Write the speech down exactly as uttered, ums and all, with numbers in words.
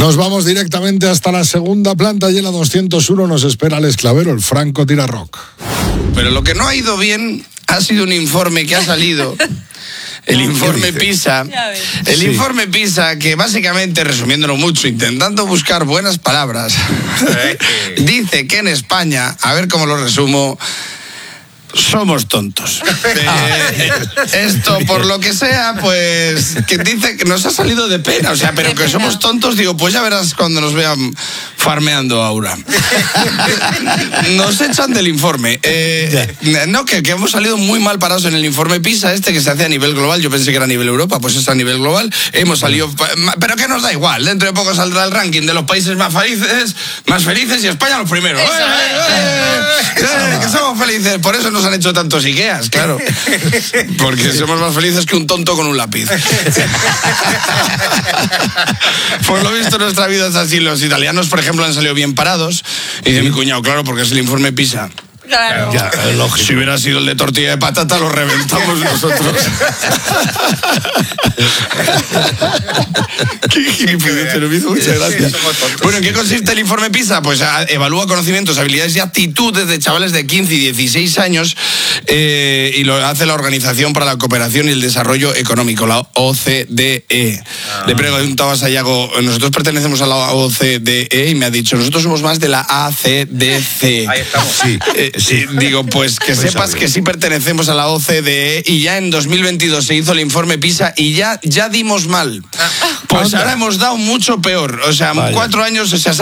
Nos vamos directamente hasta la segunda planta y en la doscientos uno nos espera el esclavero, el Franco Tirarroc. Pero lo que no ha ido bien ha sido un informe que ha salido... El informe PISA, el sí. informe PISA que básicamente, resumiéndolo mucho, intentando buscar buenas palabras, dice que en España, a ver cómo lo resumo, somos tontos. Eh, esto, por lo que sea, pues, que dice que nos ha salido de pena, o sea, pero que somos tontos, digo, pues ya verás cuando nos vean farmeando Aura. Nos echan del informe. Eh, no, que, que hemos salido muy mal parados en el informe PISA este que se hace a nivel global. Yo pensé que era a nivel Europa, pues es a nivel global. Hemos salido, pero que nos da igual. Dentro de poco saldrá el ranking de los países más felices, más felices y España los primeros. ¡Eh, eh, eh! Que somos felices, por eso nos han hecho tantos Ikeas, claro. Porque somos más felices que un tonto con un lápiz. Por lo visto nuestra vida es así. Los italianos, por ejemplo, han salido bien parados. Y dice mi cuñado, claro, porque es el informe PISA. Claro. Ya, si hubiera sido el de tortilla de patata, lo reventamos nosotros. Pero me hizo mucha gracia. Bueno, ¿en qué consiste el informe PISA? Pues evalúa conocimientos, habilidades y actitudes de chavales de quince y dieciséis años eh, y lo hace la Organización para la Cooperación y el Desarrollo Económico, la O C D E. Ah. Le preguntaba a Sayago, nosotros pertenecemos a la O C D E y me ha dicho, nosotros somos más de la A C D C. Ahí estamos. Sí. Eh, Sí, digo, pues que pues sepas que sí pertenecemos a la O C D E y ya en dos mil veintidós se hizo el informe PISA y ya, ya dimos mal. Pues ahora hemos dado mucho peor. O sea, Vaya. cuatro años, o sea,